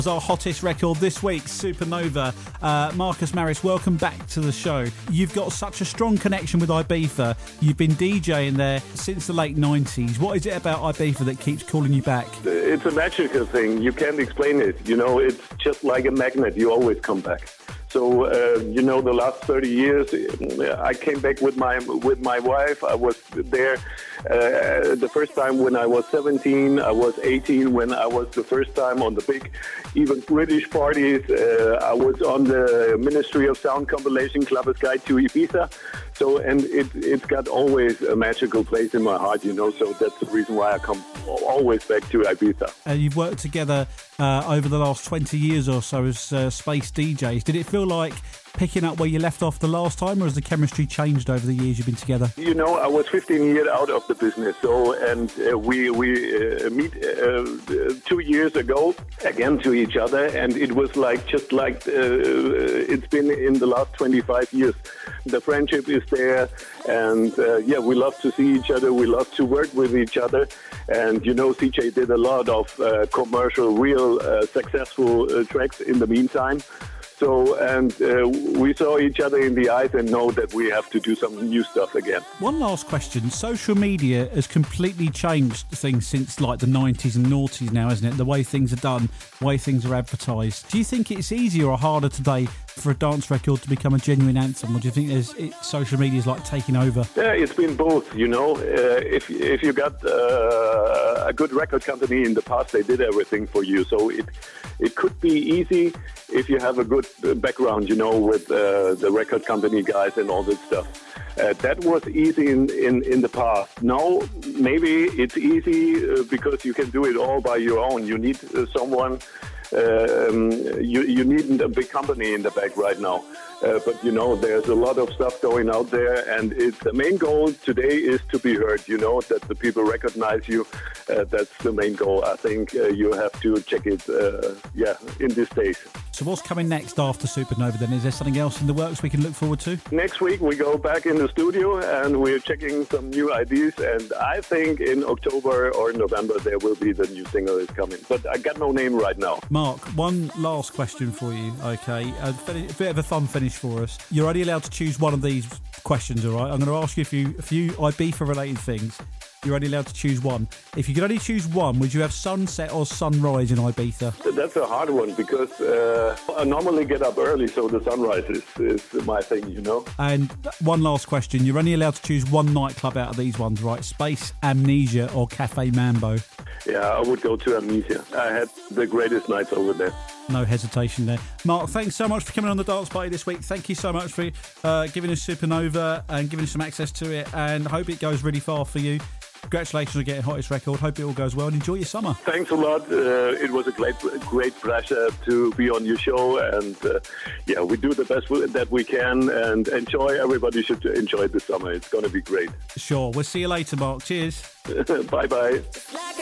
Our hottest record this week, Supernova. Marcus Maris, welcome back to the show. You've got such a strong connection with Ibiza. You've been DJing there since the late 90s. What is it about Ibiza that keeps calling you back? It's a magical thing. You can't explain it. It's just like a magnet. You always come back. So, the last 30 years, I came back with my wife. I was there the first time when I was 17. I was 18 when I was the first time on the big, even British parties. I was on the Ministry of Sound compilation, Clubbers Guide to Ibiza. So, and it's got always a magical place in my heart, so that's the reason why I come always back to Ibiza. You've worked together over the last 20 years or so as space DJs. Did it feel like picking up where you left off the last time, or has the chemistry changed over the years you've been together? I was 15 years out of the business, and we meet 2 years ago again to each other, and it was just like it's been in the last 25 years. The friendship is there, and we love to see each other. We love to work with each other, and CJ did a lot of commercial, real successful tracks in the meantime. So, and we saw each other in the eyes and know that we have to do some new stuff again. One last question. Social media has completely changed things since like the 90s and noughties now, isn't it? The way things are done, the way things are advertised. Do you think it's easier or harder today for a dance record to become a genuine anthem, or do you think social media is like taking over? Yeah, it's been both, If you got a good record company in the past, they did everything for you. So it could be easy if you have a good background, with the record company guys and all this stuff. That was easy in the past. Now, maybe it's easy because you can do it all by your own. You need someone, you need a big company in the back right now. But, there's a lot of stuff going out there, and the main goal today is to be heard, that the people recognize you. That's the main goal. I think you have to check it, in these days. So what's coming next after Supernova then? Is there something else in the works we can look forward to? Next week we go back in the studio and we're checking some new ideas, and I think in October or November there will be the new single is coming. But I got no name right now. Mark, one last question for you, okay? A bit of a fun finish for us. You're only allowed to choose one of these questions, all right? I'm going to ask you a few Ibiza-related things. You're only allowed to choose one. If you could only choose one, would you have sunset or sunrise in Ibiza? That's a hard one because I normally get up early, so the sunrise is my thing, And one last question. You're only allowed to choose one nightclub out of these ones, right? Space, Amnesia or Cafe Mambo? Yeah, I would go to Amnesia. I had the greatest nights over there. No hesitation there. Mark, thanks so much for coming on the Dance Party this week. Thank you so much for giving us Supernova and giving us some access to it, and hope it goes really far for you. Congratulations on getting Hottest Record. Hope it all goes well and enjoy your summer. Thanks a lot. It was a great pleasure to be on your show, and we do the best that we can and enjoy. Everybody should enjoy the summer. It's going to be great. Sure. We'll see you later, Mark. Cheers. Bye-bye.